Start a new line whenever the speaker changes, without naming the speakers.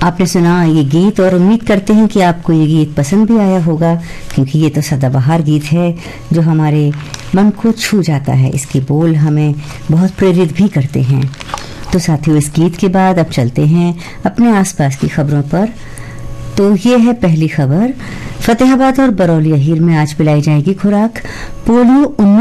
आपने सुना ये गीत और उम्मीद करते हैं कि आपको ये गीत पसंद भी आया होगा, क्योंकि ये तो सदाबहार गीत है जो हमारे मन को छू जाता है। इसके बोल हमें बहुत प्रेरित भी करते हैं। तो साथियों, इस गीत के बाद अब चलते हैं अपने आसपास की खबरों पर। तो ये है पहली खबर। फतेहाबाद और बरौली अहीर में आज पिलाई जाएगी खुराक। पोलियो